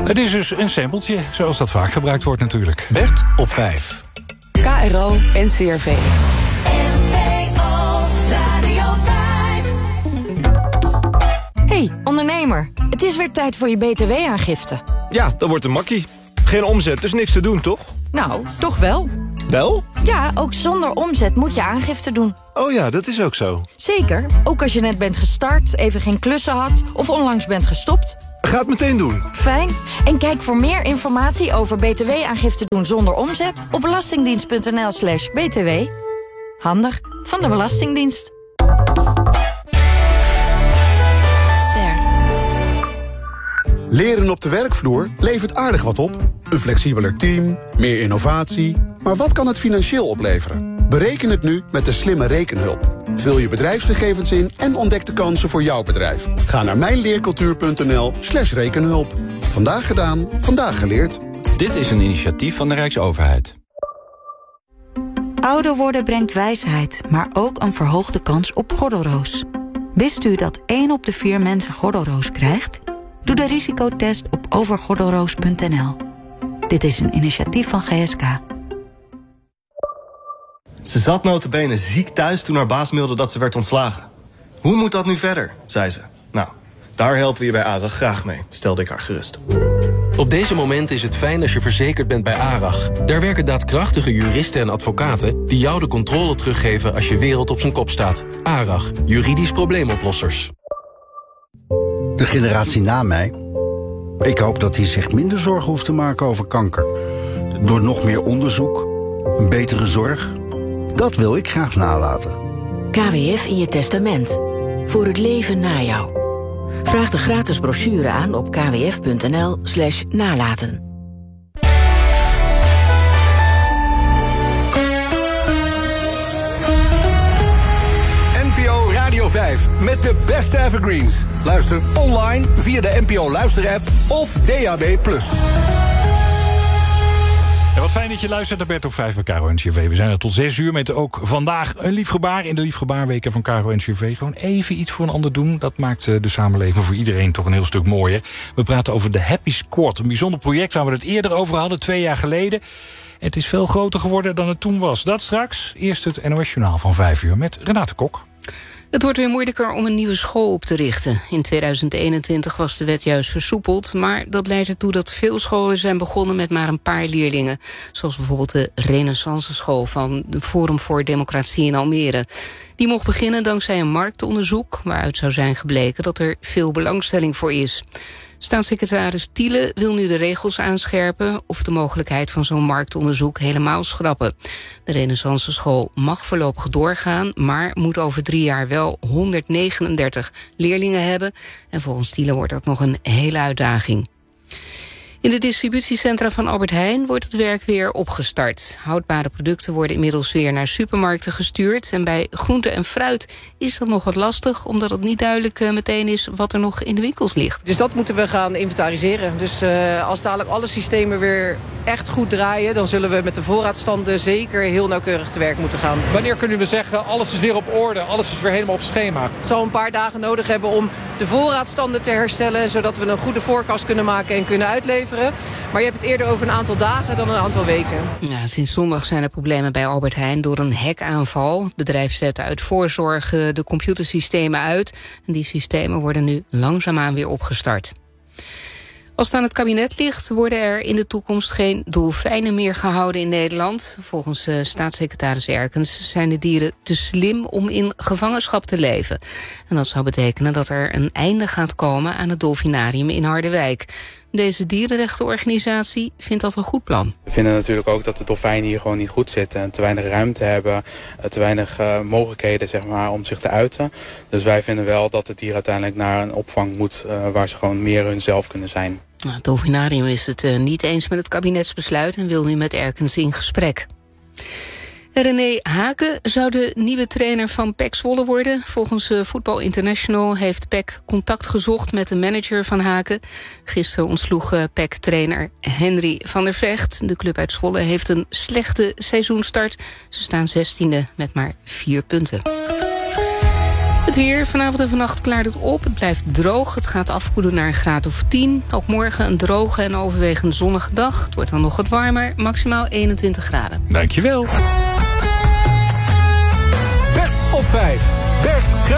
Het is dus een sampletje, zoals dat vaak gebruikt wordt natuurlijk. Bert op 5. KRO NCRV. Hey, ondernemer. Het is weer tijd voor je BTW-aangifte. Ja, dat wordt een makkie. Geen omzet, dus niks te doen, toch? Nou, toch wel. Wel? Ja, ook zonder omzet moet je aangifte doen. Oh ja, dat is ook zo. Zeker, ook als je net bent gestart, even geen klussen had of onlangs bent gestopt. Ga het meteen doen. Fijn. En kijk voor meer informatie over BTW-aangifte doen zonder omzet op belastingdienst.nl/btw. Handig van de Belastingdienst. Leren op de werkvloer levert aardig wat op. Een flexibeler team, meer innovatie. Maar wat kan het financieel opleveren? Bereken het nu met de slimme rekenhulp. Vul je bedrijfsgegevens in en ontdek de kansen voor jouw bedrijf. Ga naar mijnleercultuur.nl/rekenhulp. Vandaag gedaan, vandaag geleerd. Dit is een initiatief van de Rijksoverheid. Ouder worden brengt wijsheid, maar ook een verhoogde kans op gordelroos. Wist u dat 1 op de 4 mensen gordelroos krijgt? Doe de risicotest op overgordelroos.nl. Dit is een initiatief van GSK. Ze zat nota bene ziek thuis toen haar baas mailde dat ze werd ontslagen. Hoe moet dat nu verder, zei ze. Nou, daar helpen we je bij ARAG graag mee, stelde ik haar gerust. Op deze momenten is het fijn als je verzekerd bent bij ARAG. Daar werken daadkrachtige juristen en advocaten die jou de controle teruggeven als je wereld op zijn kop staat. ARAG, juridisch probleemoplossers. De generatie na mij, ik hoop dat die zich minder zorgen hoeft te maken over kanker. Door nog meer onderzoek, een betere zorg. Dat wil ik graag nalaten. KWF in je testament. Voor het leven na jou. Vraag de gratis brochure aan op kwf.nl/nalaten. NPO Radio 5 met de beste evergreens. Luister online via de NPO Luister-app of DAB+. Ja, wat fijn dat je luistert naar Bert op 5 bij KRO NCRV. We zijn er tot 6 uur met ook vandaag een lief gebaar in de lief gebaarweken van KRO NCRV. Gewoon even iets voor een ander doen. Dat maakt de samenleving voor iedereen toch een heel stuk mooier. We praten over de Happy Squad. Een bijzonder project waar we het eerder over hadden, 2 jaar geleden. Het is veel groter geworden dan het toen was. Dat straks. Eerst het NOS Journaal van 5 uur met Renate Kok. Het wordt weer moeilijker om een nieuwe school op te richten. In 2021 was de wet juist versoepeld, maar dat leidt ertoe dat veel scholen zijn begonnen met maar een paar leerlingen. Zoals bijvoorbeeld de Renaissance School van de Forum voor Democratie in Almere. Die mocht beginnen dankzij een marktonderzoek, waaruit zou zijn gebleken dat er veel belangstelling voor is. Staatssecretaris Thiele wil nu de regels aanscherpen of de mogelijkheid van zo'n marktonderzoek helemaal schrappen. De Renaissance School mag voorlopig doorgaan, maar moet over 3 jaar wel 139 leerlingen hebben. En volgens Thiele wordt dat nog een hele uitdaging. In de distributiecentra van Albert Heijn wordt het werk weer opgestart. Houdbare producten worden inmiddels weer naar supermarkten gestuurd. En bij groente en fruit is dat nog wat lastig, omdat het niet duidelijk meteen is wat er nog in de winkels ligt. Dus dat moeten we gaan inventariseren. Dus als dadelijk alle systemen weer echt goed draaien, dan zullen we met de voorraadstanden zeker heel nauwkeurig te werk moeten gaan. Wanneer kunnen we zeggen, alles is weer op orde, alles is weer helemaal op schema? Het zal een paar dagen nodig hebben om de voorraadstanden te herstellen, zodat we een goede forecast kunnen maken en kunnen uitleveren. Maar je hebt het eerder over een aantal dagen dan een aantal weken. Ja, sinds zondag zijn er problemen bij Albert Heijn door een hackaanval. Het bedrijf zet uit voorzorg de computersystemen uit. En die systemen worden nu langzaamaan weer opgestart. Als het aan het kabinet ligt, worden er in de toekomst geen dolfijnen meer gehouden in Nederland. Volgens staatssecretaris Erkens zijn de dieren te slim om in gevangenschap te leven. En dat zou betekenen dat er een einde gaat komen aan het dolfinarium in Harderwijk. Deze dierenrechtenorganisatie vindt dat een goed plan. We vinden natuurlijk ook dat de dolfijnen hier gewoon niet goed zitten en te weinig ruimte hebben, te weinig mogelijkheden zeg maar, om zich te uiten. Dus wij vinden wel dat het dier uiteindelijk naar een opvang moet waar ze gewoon meer hunzelf kunnen zijn. Het dolfinarium is het niet eens met het kabinetsbesluit en wil nu met Erkens in gesprek. René Haken zou de nieuwe trainer van PEC Zwolle worden. Volgens Voetbal International heeft PEC contact gezocht met de manager van Haken. Gisteren ontsloeg PEC-trainer Henry van der Vecht. De club uit Zwolle heeft een slechte seizoenstart. Ze staan 16e met maar 4 punten. Het weer. Vanavond en vannacht klaart het op. Het blijft droog. Het gaat afkoelen naar een graad of 10. Ook morgen een droge en overwegend zonnige dag. Het wordt dan nog wat warmer. Maximaal 21 graden. Dankjewel. Bert op 5. Bert